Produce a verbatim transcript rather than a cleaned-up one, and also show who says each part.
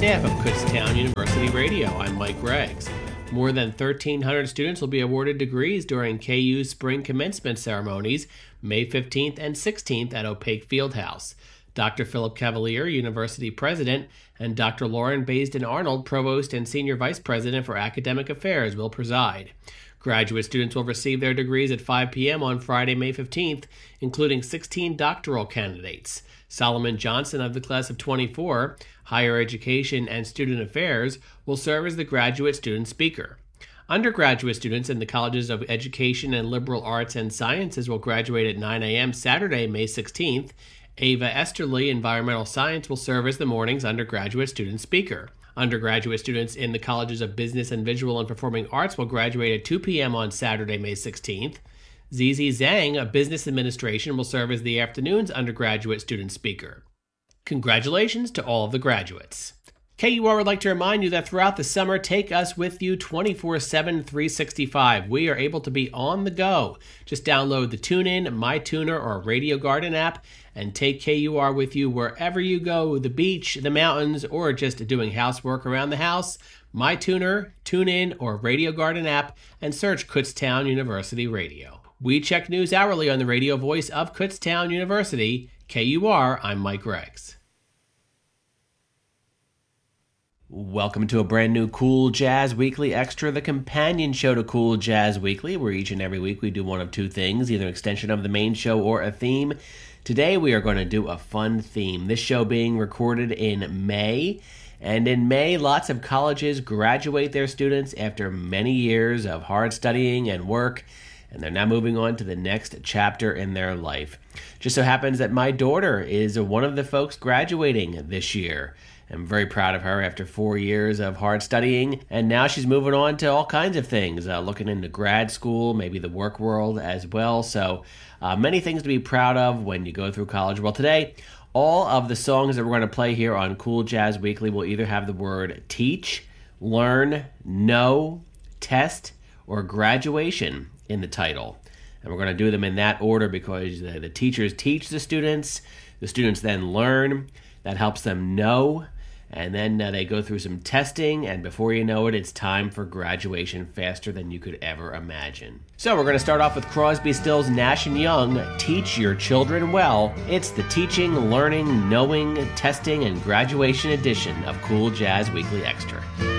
Speaker 1: staff of Kutztown University Radio. I'm Mike Greggs. More than thirteen hundred students will be awarded degrees during K U's spring commencement ceremonies, May fifteenth and sixteenth at Opaque Fieldhouse. Doctor Philip Cavalier, University President, and Doctor Lauren Baisden Arnold, Provost and Senior Vice President for Academic Affairs, will preside. Graduate students will receive their degrees at five p.m. on Friday, May fifteenth, including sixteen doctoral candidates. Solomon Johnson of the class of twenty-four, Higher Education and Student Affairs, will serve as the graduate student speaker. Undergraduate students in the Colleges of Education and Liberal Arts and Sciences will graduate at nine a.m. Saturday, May sixteenth. Ava Esterly, Environmental Science, will serve as the morning's undergraduate student speaker. Undergraduate students in the Colleges of Business and Visual and Performing Arts will graduate at two p.m. on Saturday, May sixteenth. Zizi Zhang of Business Administration will serve as the afternoon's undergraduate student speaker. Congratulations to all of the graduates. K U R would like to remind you that throughout the summer, take us with you twenty-four seven, three sixty-five. We are able to be on the go. Just download the TuneIn, MyTuner, or Radio Garden app and take K U R with you wherever you go, the beach, the mountains, or just doing housework around the house. MyTuner, TuneIn, or Radio Garden app, and search Kutztown University Radio. We check news hourly on the radio voice of Kutztown University. K U R, I'm Mike Greggs. Welcome to a brand new Cool Jazz Weekly Extra, the companion show to Cool Jazz Weekly, where each and every week we do one of two things, either an extension of the main show or a theme. Today we are going to do a fun theme, this show being recorded in May. And in May, lots of colleges graduate their students after many years of hard studying and work, and they're now moving on to the next chapter in their life. Just so happens that my daughter is one of the folks graduating this year. I'm very proud of her after four years of hard studying, and now she's moving on to all kinds of things, uh, looking into grad school, maybe the work world as well. So uh, many things to be proud of when you go through college. Well, today, all of the songs that we're going to play here on Cool Jazz Weekly will either have the word teach, learn, know, test, or graduation in the title. And we're going to do them in that order because the, the teachers teach the students, the students then learn, that helps them know, and then uh, they go through some testing, and before you know it, it's time for graduation faster than you could ever imagine. So we're going to start off with Crosby, Stills, Nash and Young, Teach Your Children Well. It's the teaching, learning, knowing, testing, and graduation edition of Cool Jazz Weekly Extra.